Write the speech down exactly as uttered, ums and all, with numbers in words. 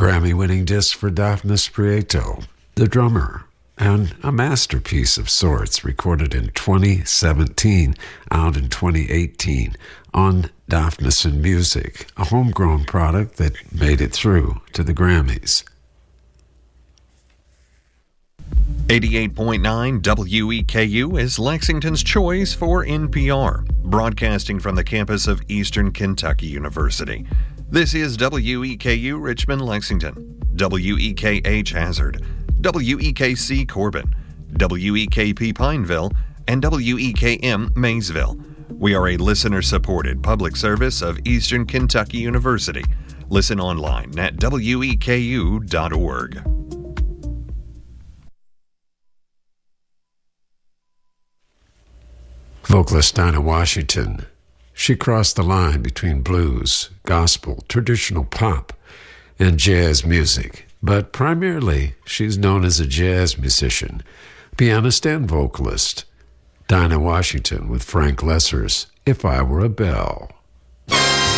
Grammy-winning disc for Dafnis Prieto, the drummer, and a masterpiece of sorts recorded in twenty seventeen, out in twenty eighteen on Dafnis and Music, a homegrown product that made it through to the Grammys. eighty-eight point nine W E K U is Lexington's choice for N P R, broadcasting from the campus of Eastern Kentucky University. This is W E K U Richmond, Lexington, W E K H Hazard, W E K C Corbin, W E K P Pineville, and W E K M Maysville. We are a listener-supported public service of Eastern Kentucky University. Listen online at W E K U dot org. Vocalist Dinah Washington. She crossed the line between blues, gospel, traditional pop, and jazz music, but primarily she's known as a jazz musician, pianist, and vocalist. Dinah Washington with Frank Loesser's If I Were a Bell.